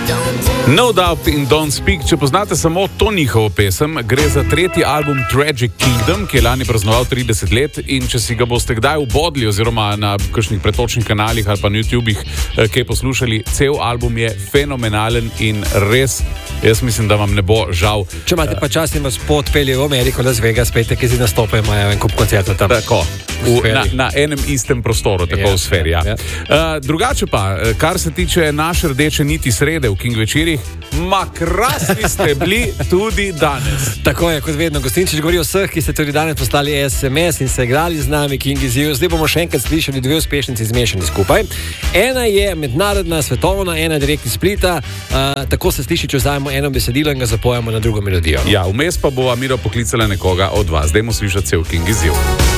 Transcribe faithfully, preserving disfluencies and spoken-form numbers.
No Doubt in Don't Speak. Če poznate samo to njihovo pesem, gre za tretji album Tragic Kingdom, ki je lani praznoval trideset let, in če si ga boste kdaj ubodli oziroma na kakšnih pretočnih kanalih ali pa na YouTubih kaj poslušali, cel album je fenomenalen in res, jaz mislim, da vam ne bo žal. Če imate pa čas in vas potpelje v Ameriko, Las Vegas, pejte, ki si nastopajo, imajo en kup koncertov tam. Tako, v, na, na enem istem prostoru, tako ja, v sferi. Ja. Ja. Uh, drugače pa, kar se tiče naše rdeče niti srede v King večerih, ma krasni ste bili tudi danes. Tako je, kot vedno, Gostinčič govori o vseh, ki ste tudi danes poslali es em es in se igrali z nami, King is you. Zdaj bomo še enkrat slišali dve uspešnici zmešani skupaj. Ena je mednarodna, svetovna, ena je direkt iz Splita. Uh, tako se sliši, če vzajemo eno besedilo in ga zapojemo na drugo melodijo. Ja, vmes pa bova Miro poklicala nekoga od vas. Dajmo slišati cel King is you.